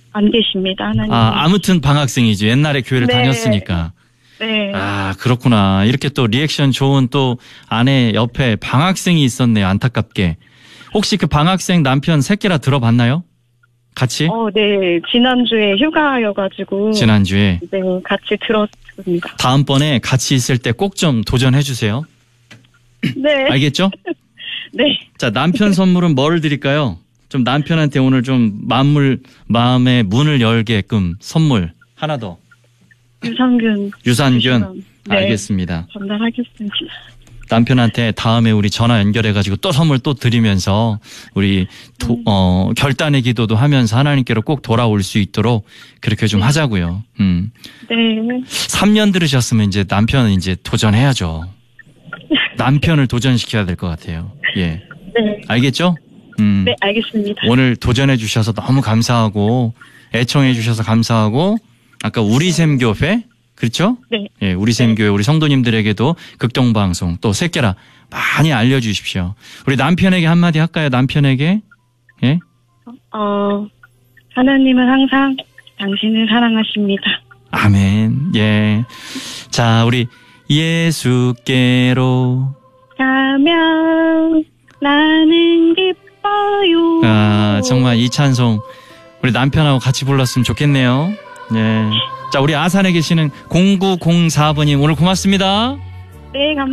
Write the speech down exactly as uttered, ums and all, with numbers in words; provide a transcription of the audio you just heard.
안 계십니다, 하나님. 아, 아무튼 방학생이죠. 옛날에 교회를 네. 다녔으니까. 네. 아, 그렇구나. 이렇게 또 리액션 좋은 또 아내 옆에 방학생이 있었네요. 안타깝게. 혹시 그 방학생 남편 새끼라 들어봤나요? 같이? 어, 네. 지난주에 휴가여가지고. 지난주에. 네, 같이 들었습니다. 다음번에 같이 있을 때 꼭 좀 도전해 주세요. 네. 알겠죠? 네. 자, 남편 선물은 뭐를 드릴까요? 좀 남편한테 오늘 좀 마음을, 마음의 문을 열게끔 선물 하나 더. 유산균. 유산균. 주시면, 네. 알겠습니다. 전달하겠습니다. 남편한테 다음에 우리 전화 연결해가지고 또 선물 또 드리면서 우리 도, 음. 어, 결단의 기도도 하면서 하나님께로 꼭 돌아올 수 있도록 그렇게 좀 네. 하자고요. 음. 네. 삼 년 들으셨으면 이제 남편은 이제 도전해야죠. 남편을 도전시켜야 될 것 같아요. 예. 네. 알겠죠? 음. 네, 알겠습니다. 오늘 도전해 주셔서 너무 감사하고 애청해 주셔서 감사하고 아까 우리 샘교회 그렇죠? 네. 예, 우리 샘교회 우리 성도님들에게도 극동방송 또 새끼라 많이 알려주십시오. 우리 남편에게 한마디 할까요? 남편에게 예? 어, 하나님은 항상 당신을 사랑하십니다. 아멘. 예. 자, 우리 예수께로 가면 나는 기뻐요. 아, 정말 이 찬송 우리 남편하고 같이 불렀으면 좋겠네요. 예. 자, 우리 아산에 계시는 공구공사 번님 오늘 고맙습니다. 네, 감사합니다.